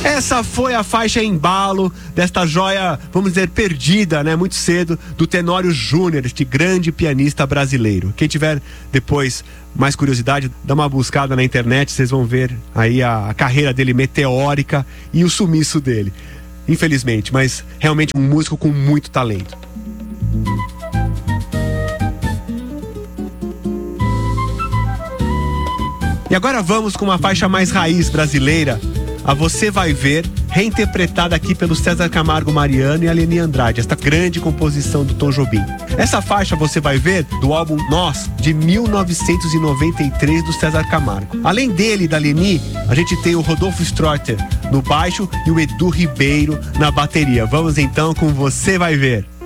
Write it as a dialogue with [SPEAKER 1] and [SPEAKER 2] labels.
[SPEAKER 1] Essa foi a faixa Embalo desta joia, vamos dizer, perdida, né, muito cedo, do Tenório Júnior, este grande pianista brasileiro. Quem tiver depois mais curiosidade, dá uma buscada na internet, vocês vão ver aí a carreira dele meteórica e o sumiço dele. Infelizmente, mas realmente um músico com muito talento. E agora vamos com uma faixa mais raiz brasileira, a Você Vai Ver, reinterpretada aqui pelo César Camargo Mariano e a Leni Andrade, esta grande composição do Tom Jobim. Essa faixa Você Vai Ver, do álbum Nós, de 1993, do César Camargo. Além dele e da Leni, a gente tem o Rodolfo Strotter no baixo e o Edu Ribeiro na bateria. Vamos então com Você Vai Ver.